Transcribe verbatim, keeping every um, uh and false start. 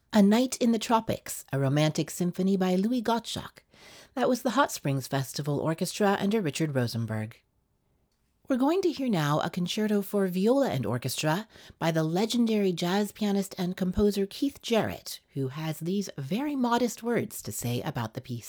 A Night in the Tropics, a romantic symphony by Louis Gottschalk. That was the Hot Springs Festival Orchestra under Richard Rosenberg. We're going to hear now a concerto for viola and orchestra by the legendary jazz pianist and composer Keith Jarrett, who has these very modest words to say about the piece.